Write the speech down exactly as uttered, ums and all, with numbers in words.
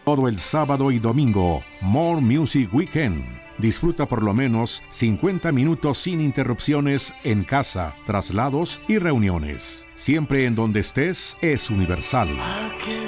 Todo el sábado y domingo, More Music Weekend. Disfruta por lo menos cincuenta minutos sin interrupciones en casa, traslados y reuniones. Siempre en donde estés es Universal. Aquí